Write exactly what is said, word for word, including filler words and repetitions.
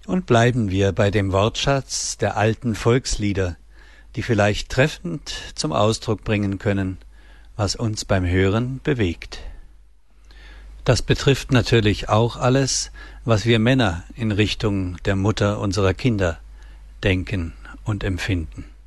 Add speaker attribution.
Speaker 1: Und bleiben wir bei dem Wortschatz der alten Volkslieder, die vielleicht treffend zum Ausdruck bringen können, was uns beim Hören bewegt. Das betrifft natürlich auch alles, was wir Männer in Richtung der Mutter unserer Kinder denken und empfinden.